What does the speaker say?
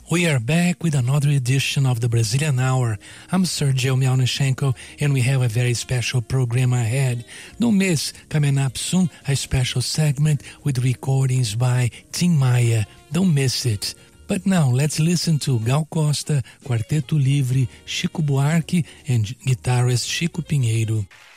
We are back with another edition of the Brazilian Hour. I'm Sergio Melnichenko, and we have a very special program ahead. Don't miss, coming up soon, a special segment with recordings by Tim Maia. Don't miss it. But now, let's listen to Gal Costa, Quarteto Livre, Chico Buarque, and guitarist Chico Pinheiro.